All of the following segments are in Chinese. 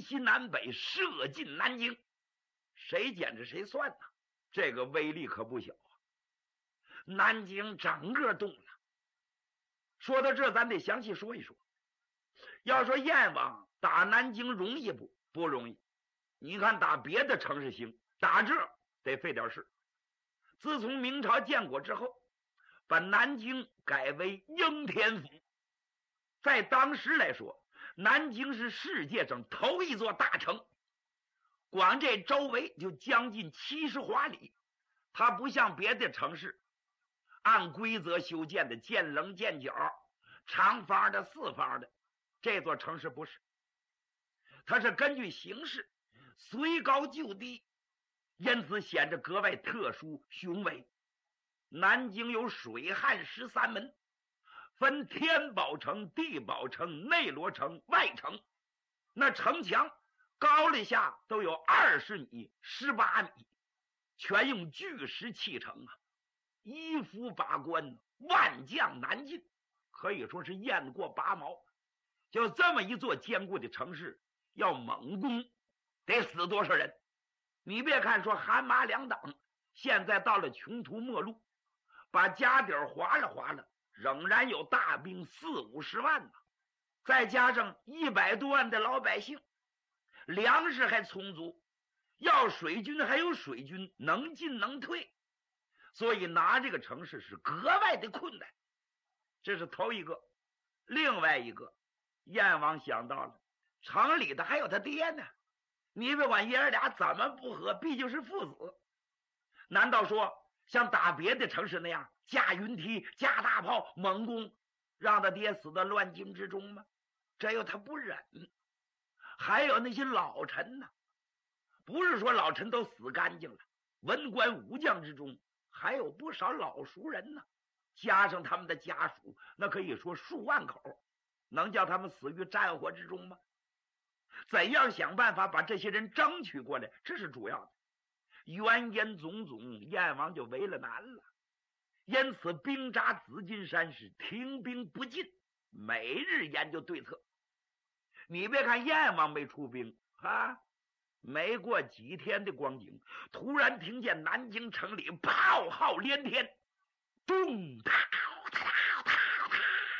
西南北射进南京，谁捡着谁算呢？这个威力可不小啊！南京整个动了。说到这，咱得详细说一说。要说燕王打南京容易不容易？你看打别的城市行，打这得费点事。自从明朝建国之后，把南京改为应天府。在当时来说，南京是世界上头一座大城，光这周围就将近70华里。它不像别的城市按规则修建的，见棱见角，长方的四方的。这座城市不是，它是根据形势随高就低，因此显得格外特殊雄伟。南京有水旱13门，分天宝城、地宝城、内罗城、外城。那城墙高了下都有20米、18米，全用巨石砌成啊！一夫把关，万将难进，可以说是雁过拔毛。就这么一座坚固的城市，要猛攻，得死多少人？你别看说韩马两党现在到了穷途末路，把家底划了，仍然有大兵40-50万呢，再加上100多万的老百姓，粮食还充足，要水军还有水军，能进能退，所以拿这个城市是格外的困难。这是头一个。另外一个，燕王想到了城里的还有他爹呢，你别管爷儿俩怎么不和，毕竟是父子。难道说像打别的城市那样架云梯、架大炮猛攻，让他爹死在乱境之中吗？这又他不忍。还有那些老臣呢，不是说老臣都死干净了，文官武将之中还有不少老熟人呢，加上他们的家属，那可以说数万口，能叫他们死于战火之中吗？怎样想办法把这些人争取过来，这是主要的。原因种种，燕王就为了难了，因此兵扎紫金山是停兵不进，每日研究对策。你别看燕王没出兵啊，没过几天的光景，突然听见南京城里炮号连天，咚哒哒哒哒，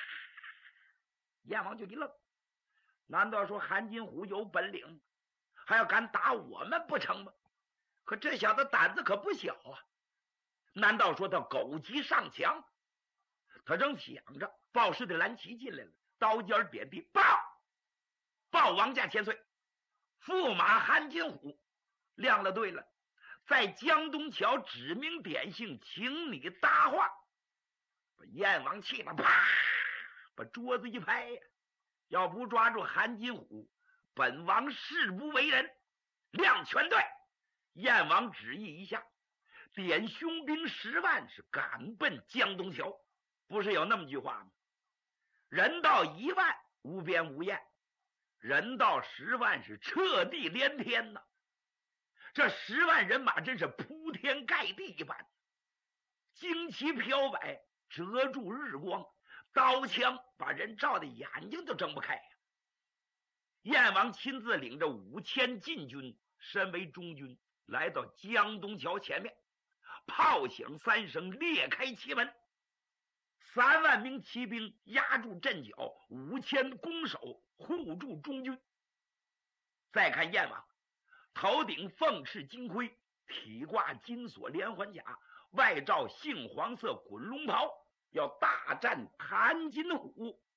燕王就一愣，难道说韩金虎有本领，还要敢打我们不成吗？可这小子胆子可不小啊，难道说他狗急上墙？他正想着，报事的蓝旗进来了，刀尖点地，报王家千岁，驸马韩金虎亮了队了，在江东桥指名点姓，请你搭话。把燕王气得啪，把桌子一拍呀！要不抓住韩金虎，本王誓不为人。亮全队！燕王旨意一下，点凶兵10万，是赶奔江东桥。不是有那么句话吗？人到1万无边无厌，人到10万是彻地连天呐！这10万人马真是铺天盖地一般，旌旗飘摆，遮住日光，刀枪把人照的眼睛都睁不开呀！燕王亲自领着5000禁军，身为中军，来到江东桥前面，炮响3声，裂开旗门，3万名骑兵压住阵脚，5000弓手护住中军。再看燕王，头顶凤翅金盔，体挂金锁连环甲，外罩杏黄色滚龙袍，要大战韩金虎。